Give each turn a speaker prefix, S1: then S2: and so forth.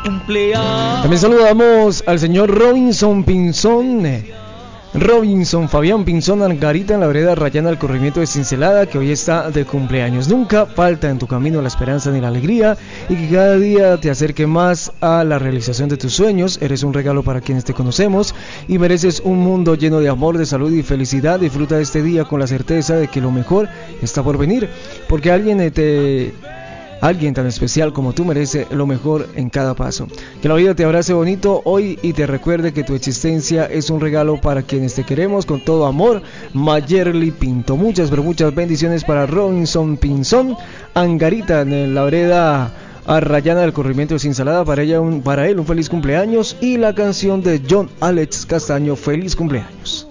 S1: cumpleaños.
S2: También saludamos al señor Robinson Pinzón. Robinson Fabián Pinzón Angarita en la vereda Rayana del corregimiento de Cincelada, que hoy está de cumpleaños. Nunca falta en tu camino la esperanza ni la alegría, y que cada día te acerque más a la realización de tus sueños. Eres un regalo para quienes te conocemos y mereces un mundo lleno de amor, de salud y felicidad. Disfruta de este día con la certeza de que lo mejor está por venir, porque alguien tan especial como tú merece lo mejor en cada paso. Que la vida te abrace bonito hoy y te recuerde que tu existencia es un regalo para quienes te queremos con todo amor. Mayerly Pinto. Muchas, pero muchas bendiciones para Robinson Pinzón Angarita en la vereda Rayana del corregimiento de Cincelada. Para él un feliz cumpleaños, y la canción de John Alex Castaño, Feliz Cumpleaños.